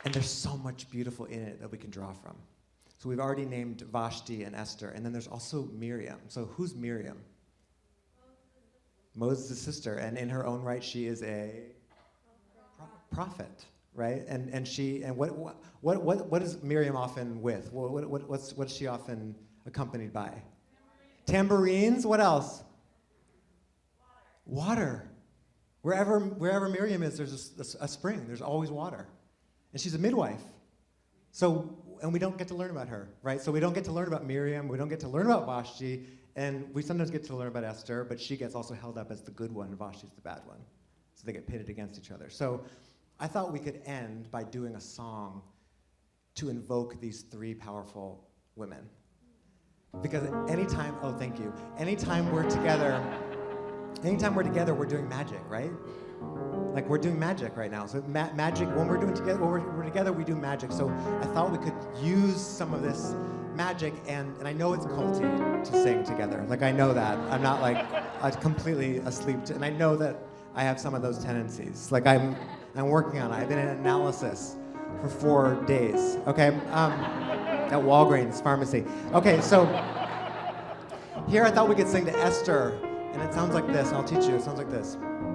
And there's so much beautiful in it that we can draw from. So we've already named Vashti and Esther, and then there's also Miriam. So who's Miriam? Moses' sister, and in her own right, she is a prophet, right? And what is Miriam often with? What's she often accompanied by? Tambourines. What else? Water. Wherever Miriam is, there's a spring. There's always water, and she's a midwife. So, and we don't get to learn about her, right? So we don't get to learn about Miriam. We don't get to learn about Vashti. And we sometimes get to learn about Esther, but she gets also held up as the good one, and Vashti's the bad one. So they get pitted against each other. So I thought we could end by doing a song to invoke these three powerful women. Because anytime we're together, we're doing magic, right? Like we're doing magic right now. So magic, when we're together, we do magic. So I thought we could use some of this magic, and I know it's culty to sing together. Like I know that. I'm not like completely asleep, and I know that I have some of those tendencies. Like I'm working on it. I've been in analysis for 4 days, okay? At Walgreens Pharmacy. Okay, so here I thought we could sing to Esther, and it sounds like this. I'll teach you. It sounds like this.